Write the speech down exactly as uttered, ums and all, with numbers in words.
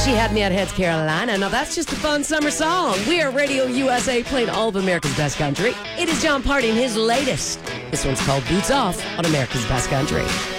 She Had Me at Heads, Carolina. Now, that's just a fun summer song. We are Radio U S A, playing all of America's Best Country. It is John Party and his latest. This one's called Boots Off on America's Best Country.